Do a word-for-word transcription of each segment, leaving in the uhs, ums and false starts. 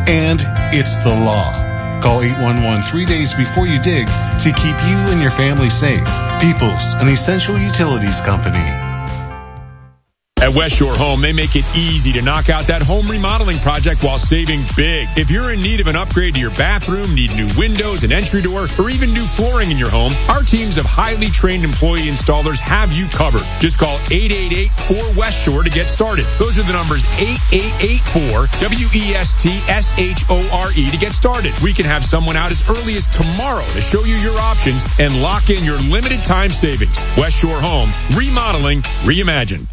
And it's the law. Call eight one one three days before you dig to keep you and your family safe. Peoples, an essential utilities company. At West Shore Home, they make it easy to knock out that home remodeling project while saving big. If you're in need of an upgrade to your bathroom, need new windows, an entry door, or even new flooring in your home, our teams of highly trained employee installers have you covered. Just call eight eight eight four West Shore to get started. Those are the numbers eight eight eight four W E S T S H O R E to get started. We can have someone out as early as tomorrow to show you your options and lock in your limited time savings. West Shore Home, remodeling, reimagined.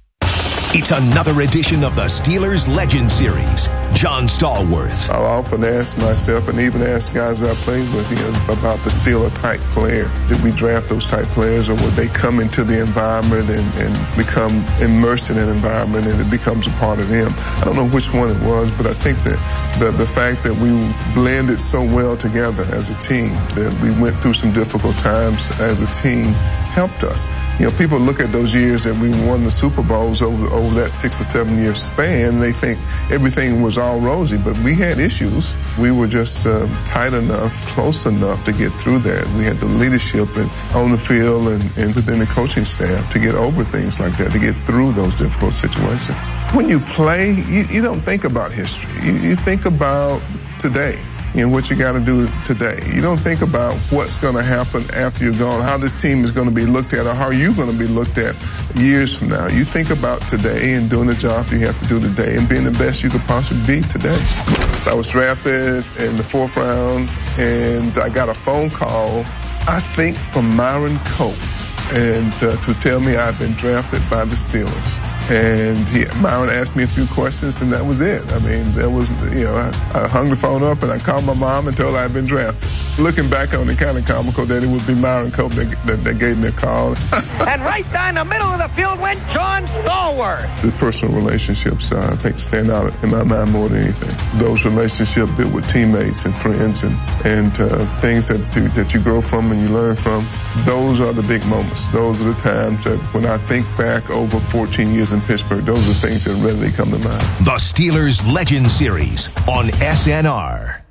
It's another edition of the Steelers Legend Series. John Stallworth. I often ask myself, and even ask guys I played with, you know, about the Steeler-type player. Did we draft those type players, or would they come into the environment and, and become immersed in an environment and it becomes a part of them? I don't know which one it was, but I think that the, the fact that we blended so well together as a team, that we went through some difficult times as a team, helped us. You know, people look at those years that we won the Super Bowls over, over that six or seven year span, and they think everything was all rosy, but we had issues. We were just uh, tight enough, close enough to get through that. We had the leadership and, on the field and, and within the coaching staff to get over things like that, to get through those difficult situations. When you play, you, you don't think about history. You, you think about today. You know, what you got to do today. You don't think about what's going to happen after you're gone, how this team is going to be looked at, or how you're going to be looked at years from now. You think about today and doing the job you have to do today and being the best you could possibly be today. I was drafted in the fourth round, and I got a phone call, I think, from Myron Cope, and uh, to tell me I'd been drafted by the Steelers. And he, Myron asked me a few questions, and that was it. I mean, there was, you know, I, I hung the phone up and I called my mom and told her I'd been drafted. Looking back on it, kind of comical that it would be Myron Cope that, that, that gave me a call. And right down the middle of the field went John Stallworth. The personal relationships, uh, I think, stand out in my mind more than anything. Those relationships built with teammates and friends and, and uh, things that, to, that you grow from and you learn from, those are the big moments. Those are the times that when I think back over fourteen years in Pittsburgh, those are things that readily come to mind. The Steelers Legend Series on S N R.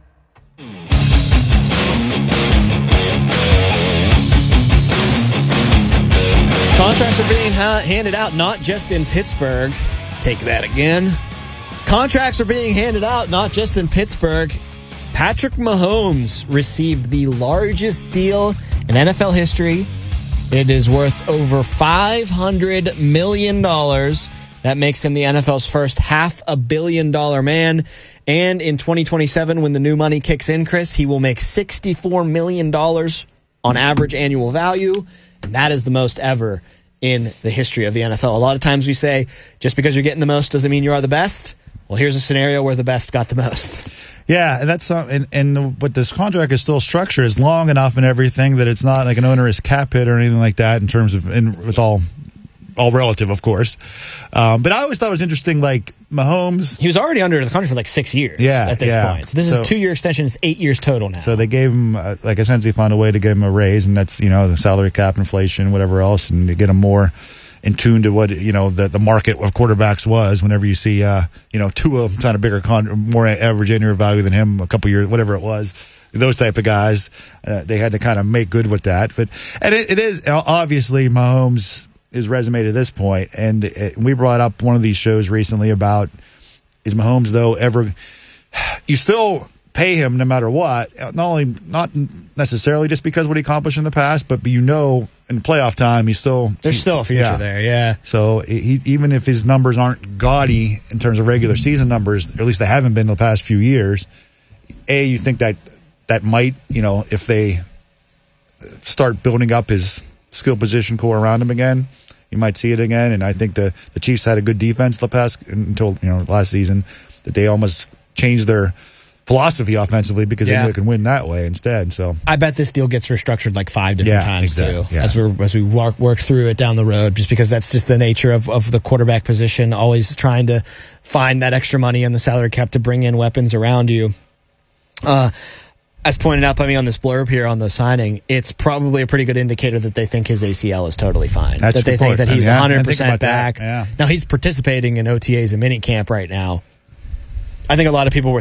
Contracts are being ha- handed out not just in Pittsburgh. Take that again. Contracts are being handed out not just in Pittsburgh. Patrick Mahomes received the largest deal in N F L history. It is worth over five hundred million dollars. That makes him the N F L's first half a billion dollar man. And in twenty twenty-seven, when the new money kicks in, Chris, he will make sixty-four million dollars on average annual value. And that is the most ever in the history of the N F L. A lot of times we say, just because you're getting the most doesn't mean you are the best. Well, here's a scenario where the best got the most. Yeah, and that's uh, and, and but this contract is still structured. It's long enough and everything that it's not like an onerous cap hit or anything like that in terms of, in, with all all relative, of course. Um, but I always thought it was interesting, like Mahomes. He was already under the contract for like six years yeah, at this yeah. point. So this so, is a two-year extension. It's eight years total now. So they gave him, uh, like essentially found a way to give him a raise, and that's, you know, the salary cap, inflation, whatever else, and to get him more in tune to what, you know, the, the market of quarterbacks was. Whenever you see, uh, you know, Tua sign a bigger, con- more average annual value than him a couple years, whatever it was, those type of guys, uh, they had to kind of make good with that. But and it, it is obviously Mahomes' his resume to this point, and it, we brought up one of these shows recently about, is Mahomes though ever? You still pay him no matter what. Not only not necessarily just because of what he accomplished in the past, but you know, in playoff time, he's still there's he's, still a future yeah. there. Yeah. So he, even if his numbers aren't gaudy in terms of regular season numbers, or at least they haven't been the past few years. A, you think that that might, you know, if they start building up his skill position core around him again, you might see it again. And I think the the Chiefs had a good defense the past until, you know, last season, that they almost changed their philosophy offensively because yeah. they knew they could win that way instead. So I bet this deal gets restructured like five different yeah, times exactly. too, yeah. as we as we work work through it down the road. Just because that's just the nature of, of the quarterback position, always trying to find that extra money in the salary cap to bring in weapons around you. Uh, as pointed out by me on this blurb here on the signing, it's probably a pretty good indicator that they think his A C L is totally fine. That's that they think that he's yeah, one hundred percent back. Yeah. Now he's participating in O T As and minicamp right now. I think a lot of people were